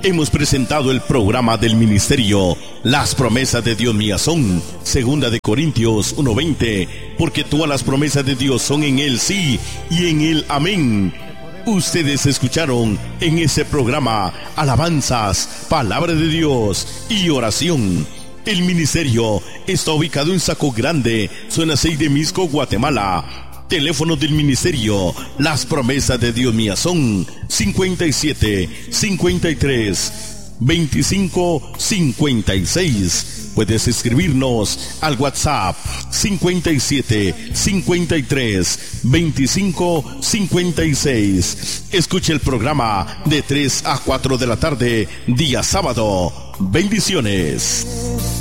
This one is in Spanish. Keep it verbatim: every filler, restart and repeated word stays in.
hemos presentado el programa del ministerio Las promesas de Dios mías son, segunda de Corintios uno veinte, porque todas las promesas de Dios son en Él sí y en Él amén. Ustedes escucharon en ese programa alabanzas, palabra de Dios y oración. El ministerio está ubicado en Saco Grande, zona seis de Misco, Guatemala. Teléfono del ministerio Las promesas de Dios mías son cincuenta y siete, cincuenta y tres, veinticinco, cincuenta y seis. Puedes escribirnos al WhatsApp cincuenta y siete, cincuenta y tres, veinticinco, cincuenta y seis. Escuche el programa de tres a cuatro de la tarde, día sábado. Bendiciones.